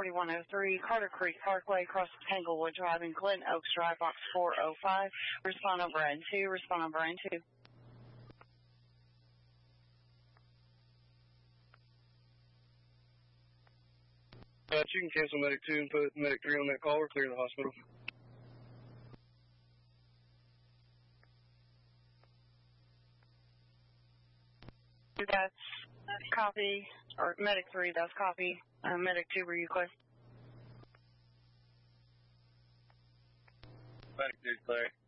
4103 Carter Creek Parkway, across Tanglewood Drive and Glen Oaks Drive, box 405. Respond on Brand 2. Respond on Brand 2. You can cancel Medic 2 and put Medic 3 on that call or clear the hospital. That's copy, or Medic 3, that's copy. Medic 2, request. Medic 2, clear.